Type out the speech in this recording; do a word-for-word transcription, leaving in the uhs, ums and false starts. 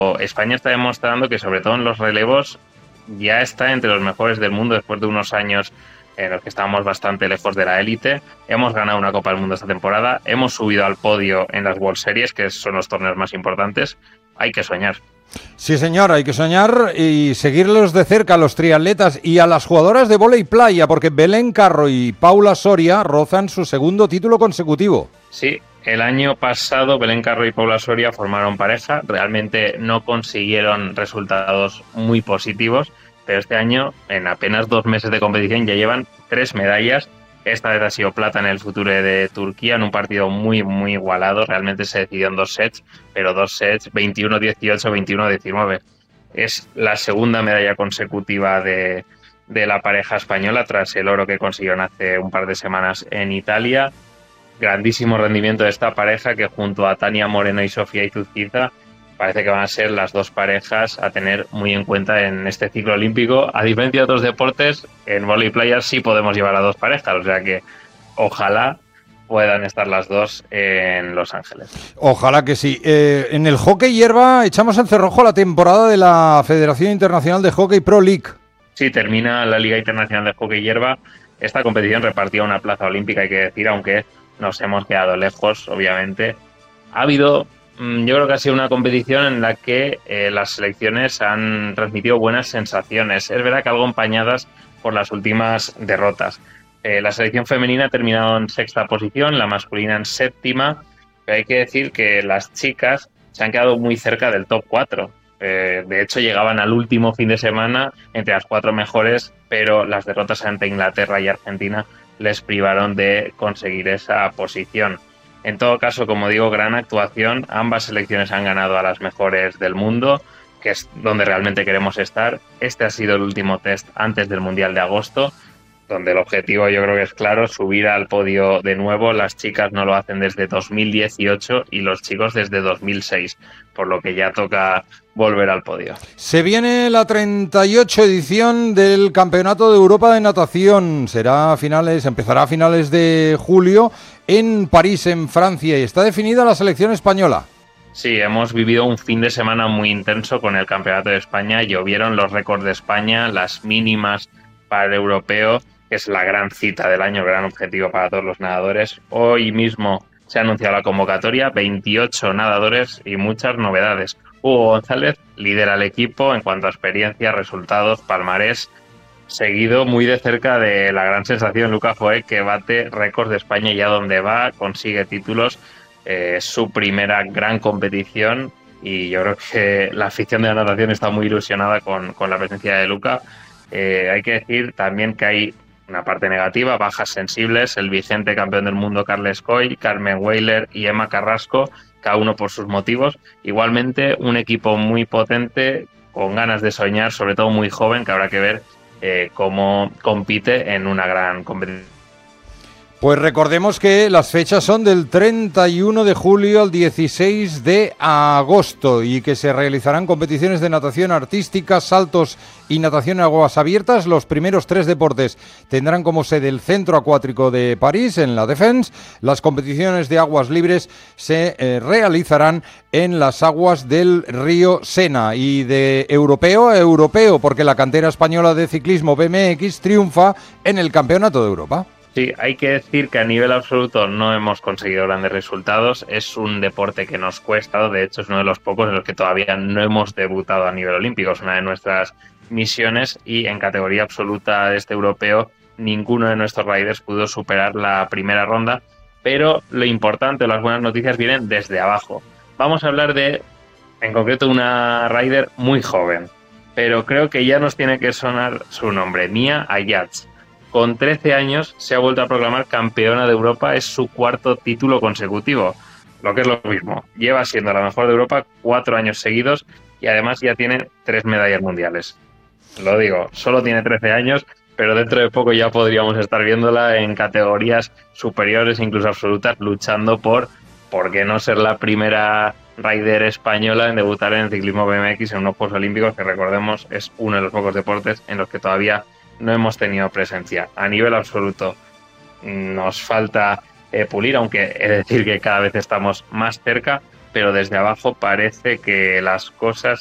España está demostrando que sobre todo en los relevos ya está entre los mejores del mundo después de unos años en los que estábamos bastante lejos de la élite. Hemos ganado una Copa del Mundo esta temporada, hemos subido al podio en las World Series, que son los torneos más importantes. Hay que soñar. Sí, señor, hay que soñar y seguirlos de cerca a los triatletas y a las jugadoras de vóley playa, porque Belén Carro y Paula Soria rozan su segundo título consecutivo. Sí, el año pasado Belén Carro y Paula Soria formaron pareja, realmente no consiguieron resultados muy positivos, pero este año, en apenas dos meses de competición, ya llevan tres medallas. Esta vez ha sido plata en el Future de Turquía, en un partido muy, muy igualado. Realmente se decidió en dos sets, pero dos sets, veintiuno dieciocho, veintiuno diecinueve. Es la segunda medalla consecutiva de, de la pareja española, tras el oro que consiguieron hace un par de semanas en Italia. Grandísimo rendimiento de esta pareja, que junto a Tania Moreno y Sofía Izuziza parece que van a ser las dos parejas a tener muy en cuenta en este ciclo olímpico. A diferencia de otros deportes, en vóley playa sí podemos llevar a dos parejas, o sea que ojalá puedan estar las dos en Los Ángeles. Ojalá que sí. Eh, en el hockey hierba echamos en cerrojo la temporada de la Federación Internacional de Hockey Pro League. Sí, termina la Liga Internacional de Hockey Hierba. Esta competición repartía una plaza olímpica, hay que decir, aunque nos hemos quedado lejos, obviamente. Ha habido... Yo creo que ha sido una competición en la que eh, las selecciones han transmitido buenas sensaciones. Es verdad que algo empañadas por las últimas derrotas. Eh, la selección femenina ha terminado en sexta posición, la masculina en séptima, pero hay que decir que las chicas se han quedado muy cerca del top cuatro. Eh, de hecho, llegaban al último fin de semana entre las cuatro mejores, pero las derrotas ante Inglaterra y Argentina les privaron de conseguir esa posición. En todo caso, como digo, gran actuación. Ambas selecciones han ganado a las mejores del mundo, que es donde realmente queremos estar. Este ha sido el último test antes del Mundial de agosto, donde el objetivo yo creo que es claro, subir al podio de nuevo. Las chicas no lo hacen desde dos mil dieciocho y los chicos desde dos mil seis, por lo que ya toca volver al podio. Se viene la treinta y ocho edición del Campeonato de Europa de Natación. Será a finales, empezará a finales de julio en París, en Francia, y está definida la selección española. Sí, hemos vivido un fin de semana muy intenso con el Campeonato de España. Llovieron los récords de España, las mínimas para el europeo, que es la gran cita del año, gran objetivo para todos los nadadores. Hoy mismo se ha anunciado la convocatoria, veintiocho nadadores y muchas novedades. Hugo González lidera el equipo en cuanto a experiencia, resultados, palmarés, seguido muy de cerca de la gran sensación Luca Foé, que bate récords de España ya donde va, consigue títulos, eh, su primera gran competición, y yo creo que la afición de la natación está muy ilusionada con, con la presencia de Luca. Eh, hay que decir también que hay una parte negativa, bajas sensibles, el vigente campeón del mundo Carles Coll, Carmen Weiler y Emma Carrasco, cada uno por sus motivos. Igualmente un equipo muy potente, con ganas de soñar, sobre todo muy joven, que habrá que ver eh, cómo compite en una gran competición. Pues recordemos que las fechas son del treinta y uno de julio al dieciséis de agosto y que se realizarán competiciones de natación artística, saltos y natación en aguas abiertas. Los primeros tres deportes tendrán como sede el Centro Acuático de París, en la Défense. Las competiciones de aguas libres se eh, realizarán en las aguas del río Sena. Y de europeo a europeo, porque la cantera española de ciclismo B M X triunfa en el Campeonato de Europa. Sí, hay que decir que a nivel absoluto no hemos conseguido grandes resultados. Es un deporte que nos cuesta, de hecho es uno de los pocos en los que todavía no hemos debutado a nivel olímpico. Es una de nuestras misiones, y en categoría absoluta de este europeo ninguno de nuestros riders pudo superar la primera ronda, pero lo importante, las buenas noticias vienen desde abajo. Vamos a hablar de, en concreto, una rider muy joven, pero creo que ya nos tiene que sonar su nombre, Mia Ayats. Con trece años se ha vuelto a proclamar campeona de Europa, es su cuarto título consecutivo, lo que es lo mismo. Lleva siendo la mejor de Europa cuatro años seguidos y además ya tiene tres medallas mundiales. Lo digo, solo tiene trece años, pero dentro de poco ya podríamos estar viéndola en categorías superiores, incluso absolutas, luchando por, ¿por qué no ser la primera rider española en debutar en el ciclismo B M X en unos Juegos Olímpicos, que recordemos es uno de los pocos deportes en los que todavía no hemos tenido presencia? A nivel absoluto nos falta eh, pulir, aunque he de decir que cada vez estamos más cerca, pero desde abajo parece que las cosas